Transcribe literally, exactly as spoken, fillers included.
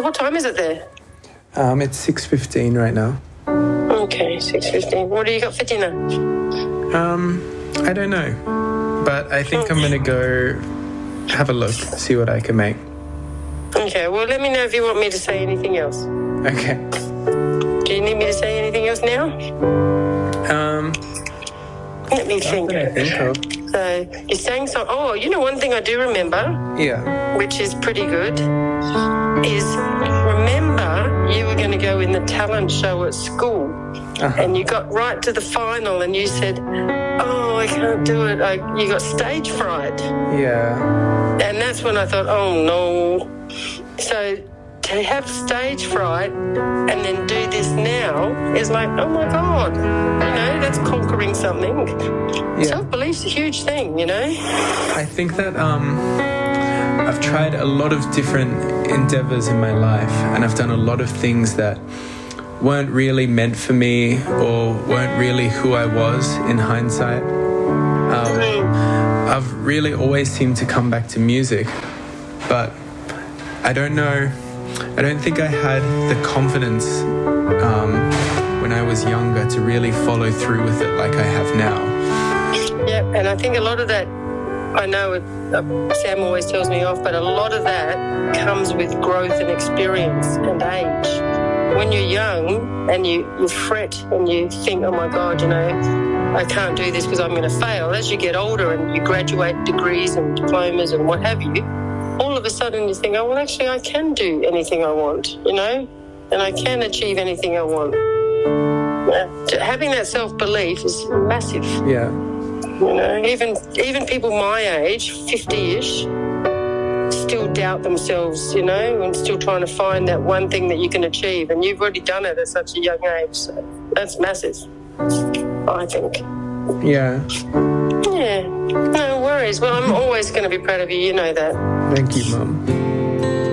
what time is it there? Um, it's six fifteen right now. Okay, six fifteen. What do you got for dinner? Um, I don't know, but I think I'm going to go have a look, see what I can make. Okay, well, let me know if you want me to say anything else. Okay. Do you need me to say anything else now? Um, Let me think. I think of. So, you're saying so. Oh, you know, one thing I do remember, Yeah. which is pretty good, is remember you were going to go in the talent show at school. Uh-huh. And you got right to the final and you said, oh, I can't do it. I, you got stage fright. Yeah. And that's when I thought, oh, no. So to have stage fright and then do this now is like, oh, my God. You know, that's conquering something. Yeah. Self-belief's a huge thing, you know. I think that um, I've tried a lot of different endeavors in my life, and I've done a lot of things that weren't really meant for me or weren't really who I was in hindsight. Um, I've really always seemed to come back to music, but I don't know, I don't think I had the confidence um, when I was younger to really follow through with it like I have now. Yeah, and I think a lot of that, I know it, uh, Sam always tells me off, but a lot of that comes with growth and experience and age. When you're young and you, you fret and you think, oh, my God, you know, I can't do this because I'm going to fail. As you get older and you graduate degrees and diplomas and what have you, all of a sudden you think, oh, well, actually, I can do anything I want, you know, and I can achieve anything I want. Yeah. Having that self-belief is massive. Yeah. You know, even even people my age, fifty-ish, still doubt themselves, you know, and still trying to find that one thing that you can achieve. And you've already done it at such a young age. So that's massive, I think. Yeah. Yeah. No worries. Well, I'm always going to be proud of you. You know that. Thank you, Mum.